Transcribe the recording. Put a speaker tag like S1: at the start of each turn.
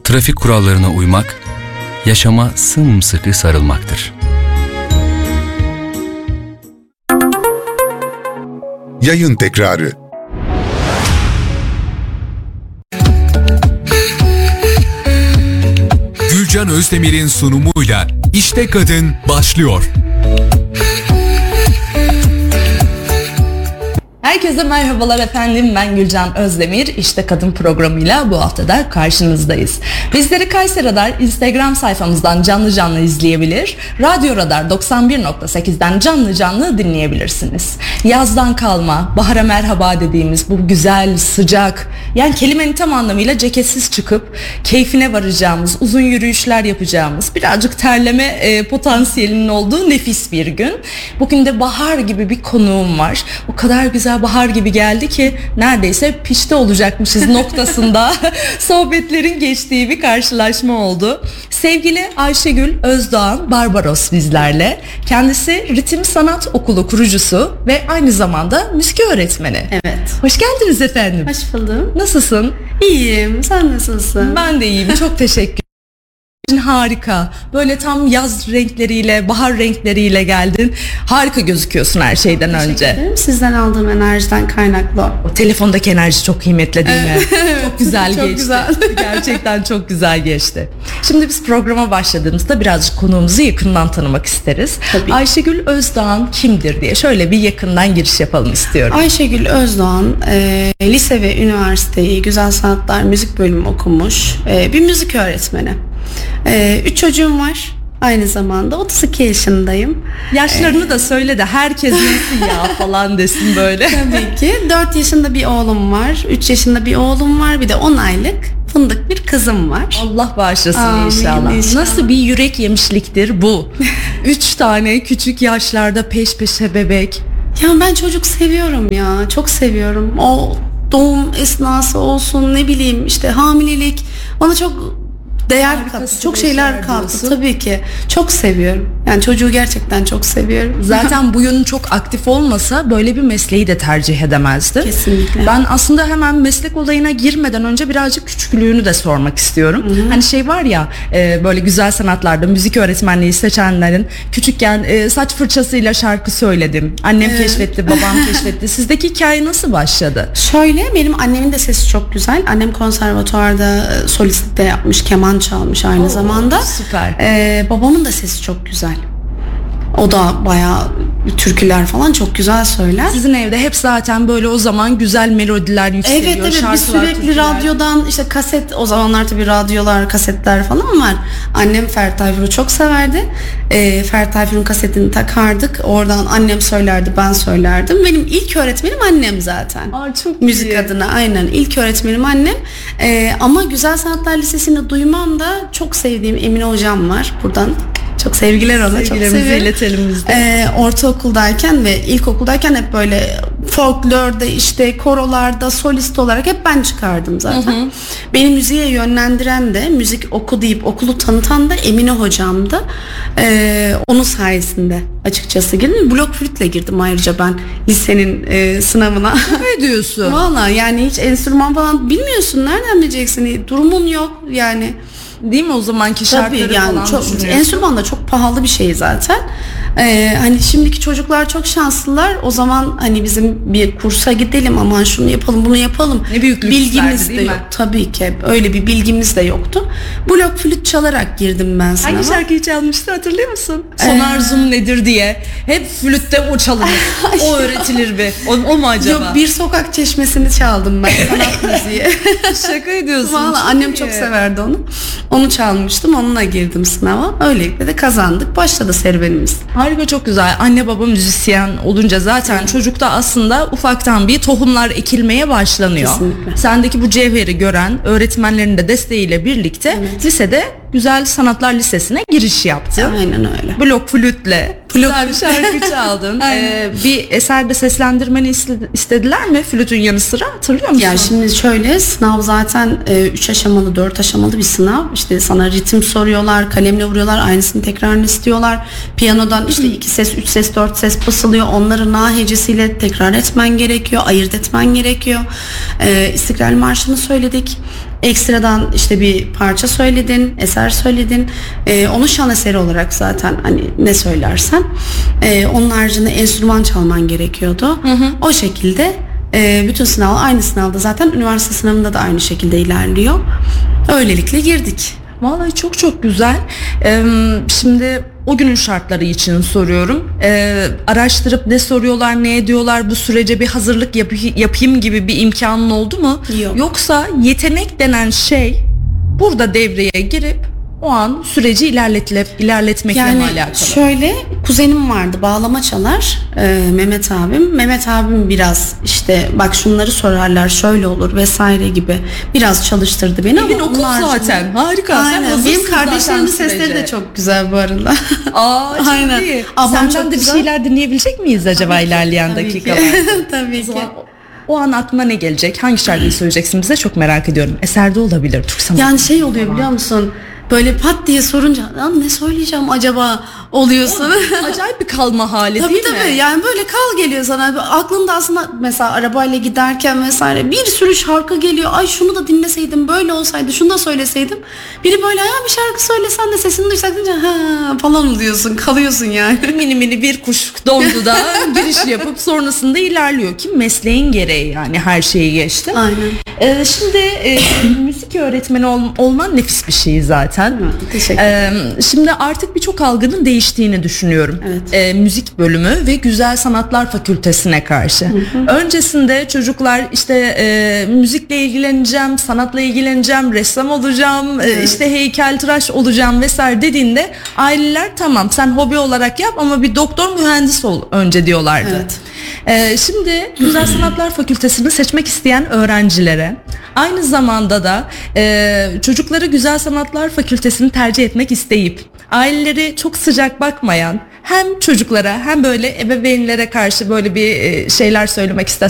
S1: Trafik kurallarına uymak, yaşama sımsıkı sarılmaktır.
S2: Yayın tekrarı.
S3: Gülcan Özdemir'in sunumuyla İşte Kadın başlıyor.
S4: Herkese merhabalar efendim, ben Gülcan Özdemir. İşte Kadın programıyla bu hafta da karşınızdayız. Bizleri Kayseri Radar Instagram sayfamızdan canlı canlı izleyebilir, Radyo Radar 91.8'den canlı canlı dinleyebilirsiniz. Yazdan kalma, bahara merhaba dediğimiz bu güzel, sıcak, yani kelimenin tam anlamıyla ceketsiz çıkıp keyfine varacağımız, uzun yürüyüşler yapacağımız, birazcık terleme potansiyelinin olduğu nefis bir gün. Bugün de bahar gibi bir konuğum var. O kadar güzel bahar gibi geldi ki neredeyse pişti olacakmışız noktasında sohbetlerin geçtiği bir karşılaşma oldu. Sevgili Ayşegül Özdoğan Barbaros bizlerle. Kendisi Ritim Sanat Okulu kurucusu ve aynı zamanda müzik öğretmeni.
S5: Evet.
S4: Hoş geldiniz efendim.
S5: Hoş buldum.
S4: Nasılsın?
S5: İyiyim. Sen nasılsın?
S4: Ben de iyiyim. Çok teşekkür. Harika. Böyle tam yaz renkleriyle, bahar renkleriyle geldin. Harika gözüküyorsun her şeyden önce.
S5: Ederim. Sizden aldığım enerjiden kaynaklı.
S4: O telefondaki enerji çok kıymetli değil mi?
S5: Evet.
S4: Çok güzel
S5: çok
S4: geçti.
S5: Güzel.
S4: Gerçekten çok güzel geçti. Şimdi biz programa başladığımızda birazcık konuğumuzu yakından tanımak isteriz.
S5: Tabii.
S4: Ayşegül Özdoğan kimdir diye şöyle bir yakından giriş yapalım istiyorum.
S5: Ayşegül Özdoğan lise ve üniversiteyi Güzel Sanatlar Müzik Bölümü okumuş bir müzik öğretmeni. 3 çocuğum var. Aynı zamanda 32 yaşındayım.
S4: Yaşlarını da söyle de herkes nasıl ya falan desin böyle.
S5: Tabii ki. 4 yaşında bir oğlum var. 3 yaşında bir oğlum var. Bir de 10 aylık fındık bir kızım var.
S4: Allah bağışlasın.
S5: Amin,
S4: inşallah.
S5: inşallah.
S4: Nasıl bir yürek yemişliktir bu? 3 tane küçük yaşlarda peş peşe bebek.
S5: Ya ben çocuk seviyorum ya. Çok seviyorum. O doğum esnası olsun, ne bileyim işte hamilelik bana çok değer kattı. Çok şeyler kattı tabii ki. Çok seviyorum. Yani çocuğu gerçekten çok seviyorum.
S4: Zaten bu yönü çok aktif olmasa böyle bir mesleği de tercih edemezdi.
S5: Kesinlikle.
S4: Ben aslında hemen meslek olayına girmeden önce birazcık küçüklüğünü de sormak istiyorum. Hı-hı. Hani şey var ya böyle güzel sanatlarda müzik öğretmenliği seçenlerin küçükken saç fırçasıyla şarkı söyledim. Annem keşfetti, babam keşfetti. Sizdeki hikaye nasıl başladı?
S5: Şöyle, benim annemin de sesi çok güzel. Annem konservatuvarda solistlik de yapmış, keman çalmış aynı zamanda.
S4: Süper.
S5: Babamın da sesi çok güzel. O da bayağı türküler falan çok güzel söyler.
S4: Sizin evde hep zaten böyle o zaman güzel melodiler yükseliyor.
S5: Evet, biz sürekli
S4: türküler.
S5: Radyodan işte kaset, o zamanlar tabii radyolar, kasetler falan var. Annem Ferdi Tayfur'u çok severdi. Ferdi Tayfur'un kasetini takardık. Oradan annem söylerdi, ben söylerdim. Benim ilk öğretmenim annem zaten.
S4: Aa, çok
S5: müzik
S4: iyi.
S5: adına aynen ilk öğretmenim annem. Ama Güzel Sanatlar Lisesi'ni duymam da çok sevdiğim Emine hocam var. Buradan çok sevgiler ona, çok
S4: sevgilerimizi iletelim biz de.
S5: Ortaokuldayken ve ilkokuldayken hep böyle folklorda, işte korolarda solist olarak hep ben çıkardım zaten. Hı hı. Beni müziğe yönlendiren de, müzik oku deyip okulu tanıtan da Emine hocamdı. Onun sayesinde açıkçası girdim. Blok flütle girdim ayrıca ben lisenin sınavına.
S4: Ne diyorsun?
S5: Valla yani hiç enstrüman falan bilmiyorsun. Nereden bileceksin? Durumun yok yani.
S4: Değil mi o zamanki şartları
S5: tabii yani
S4: falan
S5: çok, enstrüman da çok pahalı bir şey zaten. Hani şimdiki çocuklar çok şanslılar. O zaman hani bizim bir kursa gidelim, aman şunu yapalım, bunu yapalım.
S4: Ne büyük
S5: bilgimiz de
S4: yok.
S5: Tabii ki öyle bir bilgimiz de yoktu. Blok flüt çalarak girdim ben sınava.
S4: Hangi şarkıyı çalmıştın hatırlıyor musun? Son arzum nedir diye. Hep flütte o çalınır. O öğretilir be. O mu acaba?
S5: Yok, Bir Sokak Çeşmesi'ni çaldım ben, sanat müziği.
S4: Şaka ediyorsun.
S5: Valla annem çok severdi onu. Onu çalmıştım, onunla girdim sınava. Öylelikle de kazandık. Başladı serüvenimiz.
S4: Harika, çok güzel. Anne baba müzisyen olunca zaten çocukta aslında ufaktan bir tohumlar ekilmeye başlanıyor.
S5: Kesinlikle.
S4: Sendeki bu cevheri gören öğretmenlerin de desteğiyle birlikte lisede Güzel Sanatlar Lisesi'ne giriş yaptın.
S5: Aynen öyle.
S4: Blok flütle güzel bir şarkı çaldın. Bir eserde seslendirmeni istediler mi flütün yanı sıra, hatırlıyor musun?
S5: Ya şimdi şöyle, sınav zaten 3 aşamalı 4 aşamalı bir sınav. İşte sana ritim soruyorlar, kalemle vuruyorlar, aynısını tekrarını istiyorlar. Piyanodan işte 2 ses, 3 ses, 4 ses basılıyor. Onları na hecesiyle tekrar etmen gerekiyor, ayırt etmen gerekiyor. İstiklal Marşı'nı söyledik. ekstradan işte bir parça söyledin, eser söyledin. Onu şan eseri olarak zaten hani ne söylersen. Onun haricinde enstrüman çalman gerekiyordu. O şekilde bütün sınav aynı sınavda, zaten üniversite sınavında da aynı şekilde ilerliyor. Öylelikle girdik.
S4: Vallahi çok çok güzel. Şimdi o günün şartları için soruyorum. Araştırıp ne soruyorlar, ne ediyorlar, bu sürece bir hazırlık yapayım gibi bir imkanın oldu mu?
S5: Yok.
S4: Yoksa yetenek denen şey burada devreye girip o an süreci ilerletmekle mi alakalı?
S5: Yani şöyle, kuzenim vardı, bağlama çalar, Mehmet abim. Mehmet abim biraz işte bak şunları sorarlar, şöyle olur vesaire gibi biraz çalıştırdı beni.
S4: Evin okul zaten. Harika.
S5: Aynen. Benim kardeşlerimin sesleri de çok güzel bu arada.
S4: Aa, çok
S5: Aynen.
S4: iyi.
S5: Ablam
S4: Senden
S5: çok
S4: de bir
S5: güzel.
S4: şeyler dinleyebilecek miyiz acaba ilerleyen
S5: Tabii ki.
S4: dakikalarda?
S5: Tabii
S4: O
S5: ki.
S4: zaman o an aklına ne gelecek? Hangi şarkıyı söyleyeceksin bize? Çok merak ediyorum. Eserde olabilir, Türk sanatı.
S5: Yani şey oluyor biliyor musun? Böyle pat diye sorunca ne söyleyeceğim acaba oluyorsun.
S4: Acayip bir kalma hali
S5: Tabii
S4: değil mi?
S5: tabii, yani böyle kal geliyor sana. Aklında aslında mesela arabayla giderken vesaire bir sürü şarkı geliyor. Ay şunu da dinleseydim, böyle olsaydı, şunu da söyleseydim. Biri böyle ya bir şarkı söylesen de sesini duysak deyince ha falan diyorsun, kalıyorsun yani.
S4: Mini mini bir kuş dondu da giriş yapıp sonrasında ilerliyor ki mesleğin gereği, yani her şeyi geçti.
S5: Aynen.
S4: Şimdi müzik öğretmeni olman nefis bir şey zaten.
S5: Teşekkür ederim.
S4: Şimdi artık birçok algının değiştiğini düşünüyorum.
S5: Evet.
S4: Müzik bölümü ve Güzel Sanatlar Fakültesine karşı. Öncesinde çocuklar işte müzikle ilgileneceğim, sanatla ilgileneceğim, ressam olacağım, işte heykeltıraş olacağım vesaire dediğinde aileler tamam sen hobi olarak yap ama bir doktor mühendis ol önce diyorlardı.
S5: Evet.
S4: Şimdi Güzel Sanatlar Fakültesini seçmek isteyen öğrencilere, aynı zamanda da çocukları Güzel Sanatlar Fakültesini tercih etmek isteyip aileleri çok sıcak bakmayan hem çocuklara hem böyle ebeveynlere karşı böyle bir şeyler söylemek istesen